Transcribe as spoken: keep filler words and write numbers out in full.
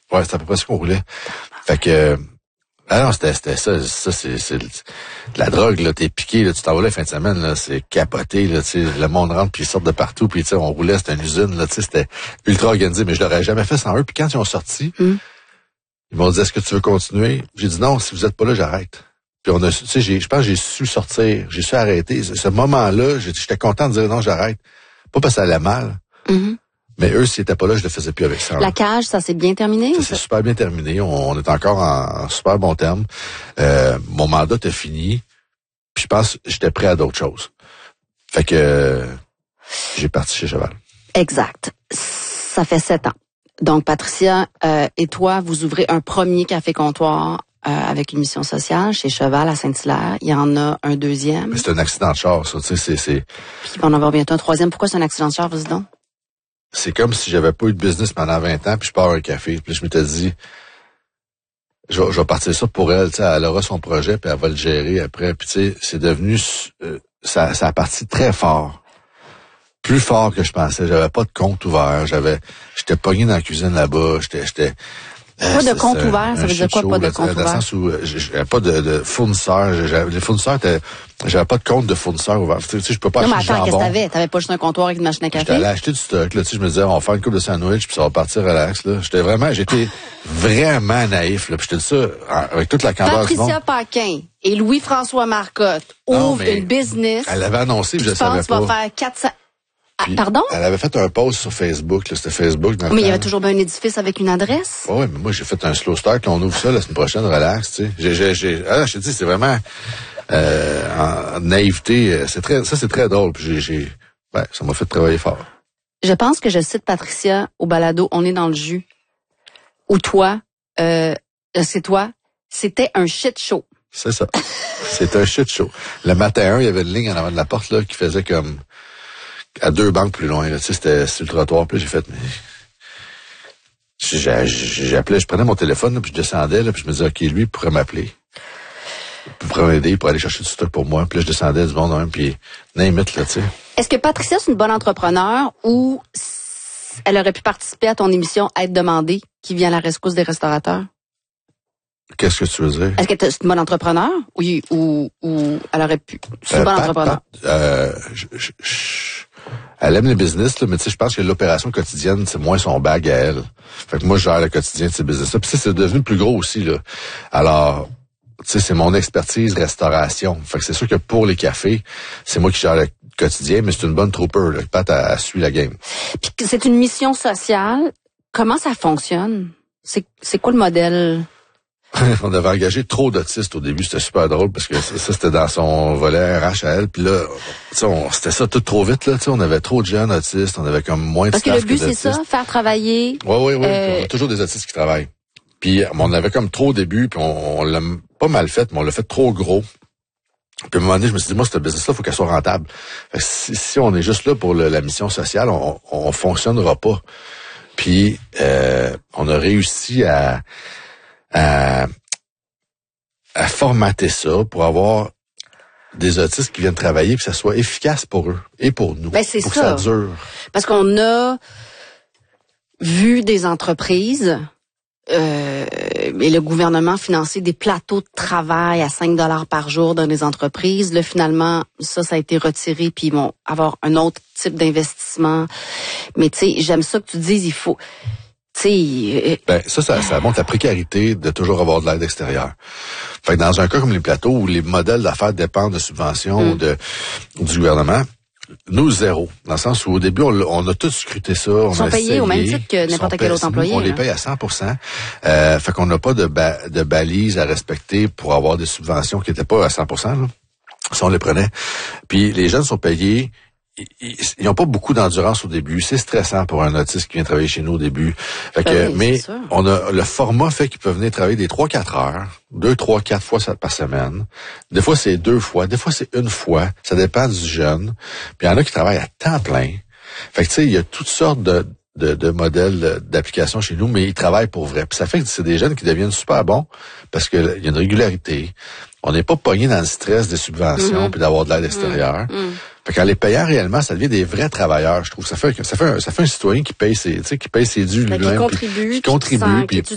Ouais, c'était à peu près ce qu'on roulait. Fait que, ah non, c'était, c'était ça, ça, c'est, c'est de la drogue, là, t'es piqué, là, tu t'en vas là la fin de semaine, là, c'est capoté, là, tu sais, le monde rentre puis ils sortent de partout, puis tu sais, on roulait, c'était une usine, là, tu sais, c'était ultra organisé, mais je l'aurais jamais fait sans eux, puis quand ils ont sorti, mm. ils m'ont dit, est-ce que tu veux continuer? J'ai dit, non, si vous êtes pas là, j'arrête. Puis on a, tu sais, j'ai, je pense que j'ai su sortir, j'ai su arrêter. Ce moment-là, j'étais content de dire, non, j'arrête. Pas parce que ça allait mal. Mm-hmm. Mais eux, s'ils étaient pas là, je le faisais plus avec ça. La cage, ça s'est bien terminé? Ça s'est super bien terminé. On, on est encore en, en super bon terme. Euh, mon mandat était fini. Puis je pense que j'étais prêt à d'autres choses. Fait que euh, j'ai parti chez Cheval. Exact. Ça fait sept ans. Donc, Patricia euh, et toi, vous ouvrez un premier café-comptoir euh, avec une mission sociale chez Cheval à Saint-Hilaire. Il y en a un deuxième. Mais c'est un accident de char, ça. Tu sais, c'est, c'est... Puis il va en avoir bientôt un troisième. Pourquoi c'est un accident de char, vas-y donc? C'est comme si j'avais pas eu de business pendant vingt ans, puis je pars un café. Puis je m'étais dit, je vais, je vais partir ça pour elle. Tu sais, elle aura son projet, puis elle va le gérer après. Puis tu sais, c'est devenu, euh, ça, ça a parti très fort. Plus fort que je pensais. J'avais pas de compte ouvert. J'avais, j'étais pogné dans la cuisine là-bas. J'étais, j'étais. Pas de compte ouvert, ça veut dire quoi, pas de compte ouvert? Dans le sens où j'avais pas de, de fournisseurs. Les fournisseurs étaient, j'avais pas de compte de fournisseurs ouvert. Tu sais, je peux pas acheter du jambon. Non, mais attends, qu'est-ce que t'avais? T'avais pas juste un comptoir avec une machine à café? J'étais allé acheter du stock, là. Tu sais, je me disais, on va faire une coupe de sandwich, puis ça va partir relax, là. J'étais vraiment, j'étais vraiment naïf, là. Puis je te dis ça avec toute la candeur du monde. Patricia Paquin et Louis-François Marcotte ouvrent une business. Elle l'avait annoncé, puis je le savais pas. Tu vas faire quatre cents. Ah, pardon? Elle avait fait un post sur Facebook, là, c'était Facebook. Dans mais il y avait toujours bien un édifice avec une adresse. Oui, mais moi, j'ai fait un slow start, là, on ouvre ça la semaine prochaine, relax, tu sais. J'ai, j'ai, j'ai, ah, je te dis, c'est vraiment, euh, en naïveté, c'est très, ça, c'est très drôle, puis j'ai, j'ai, ben, ça m'a fait travailler fort. Je pense que je cite Patricia au balado, on est dans le jus. Ou toi, euh, c'est toi, c'était un shit show. C'est ça. C'était un shit show. Le matin un, il y avait une ligne en avant de la porte, là, qui faisait comme, à deux banques plus loin, là, tu sais, c'était sur le trottoir, puis j'ai fait, mais, j'appelais, je prenais mon téléphone, là, puis je descendais, là, puis je me disais, OK, lui, il pourrait m'appeler. Il pourrait m'aider, il pourrait aller chercher du stock pour moi, puis là, je descendais du monde, même, puis, n'importe, là, tu sais. Est-ce que Patricia, c'est une bonne entrepreneur ou elle aurait pu participer à ton émission Être demandée, qui vient à la rescousse des restaurateurs? Qu'est-ce que tu veux dire? Est-ce que c'est une bonne entrepreneur? Oui, ou, ou elle aurait pu. C'est une euh, bonne Pat, entrepreneur. Pat, euh, je, je, je, elle aime les business, là, mais tu sais, je pense que l'opération quotidienne, c'est moins son bag à elle. Fait que moi, je gère le quotidien de ces business-là. Puis c'est devenu plus gros aussi, là. Alors, tu sais, c'est mon expertise restauration. Fait que c'est sûr que pour les cafés, c'est moi qui gère le quotidien, mais c'est une bonne trooper, là. Pat, elle, elle suit la game. Puis c'est une mission sociale. Comment ça fonctionne? C'est, c'est quoi le modèle? On avait engagé trop d'autistes au début, c'était super drôle parce que ça, ça c'était dans son volet R H à elle, puis là, tu sais, c'était ça tout trop vite, là, tu sais, on avait trop de jeunes autistes, on avait comme moins de parce staff que le but que c'est ça, faire travailler. Oui, oui, oui, euh... on a toujours des autistes qui travaillent. Puis on avait comme trop au début, puis on, on l'a pas mal fait, mais on l'a fait trop gros. Puis à un moment donné, je me suis dit, moi, ce business-là, il faut qu'elle soit rentable. Fait que si, si on est juste là pour le, la mission sociale, on, on fonctionnera pas. Puis euh, on a réussi à à, à formater ça pour avoir des autistes qui viennent travailler, puis que ça soit efficace pour eux et pour nous. Ben c'est pour ça. que ça dure. Parce qu'on a vu des entreprises euh, et le gouvernement financer des plateaux de travail à cinq dollars par jour dans les entreprises. Là, finalement, ça, ça a été retiré, puis ils vont avoir un autre type d'investissement. Mais tu sais, j'aime ça que tu dises, il faut... Ben, ça, ça, ça montre la précarité de toujours avoir de l'aide extérieure. Fait que dans un cas comme les plateaux où les modèles d'affaires dépendent de subventions mm. ou de, du gouvernement, nous, zéro. Dans le sens où au début, on, on a tous scruté ça. On Ils sont a payés essayé, au même titre que n'importe quel autre employé. On hein. les paye à cent pour cent. Euh, fait qu'on n'a pas de, ba, de balises à respecter pour avoir des subventions qui n'étaient pas à cent pour cent. Là. Si on les prenait. Puis les jeunes sont payés. Ils n'ont pas beaucoup d'endurance au début. C'est stressant pour un autiste qui vient travailler chez nous au début. Fait que, oui, mais on a le format fait qu'ils peuvent venir travailler des trois quatre heures, deux, trois, quatre fois par semaine. Des fois, c'est deux fois. Des fois, c'est une fois. Ça dépend du jeune. Puis il y en a qui travaillent à temps plein. Fait que tu sais, il y a toutes sortes de, de, de modèles d'application chez nous, mais ils travaillent pour vrai. Puis ça fait que c'est des jeunes qui deviennent super bons parce qu'il y a une régularité. On n'est pas pogné dans le stress des subventions mm-hmm. puis d'avoir de l'aide extérieure. Mm-hmm. Fait qu'en les payant réellement, ça devient des vrais travailleurs, je trouve. Ça fait, ça fait, un, ça fait un citoyen qui paye ses, tu sais, qui paye ses dûs lui-même, qui contribue, qui contribue, puis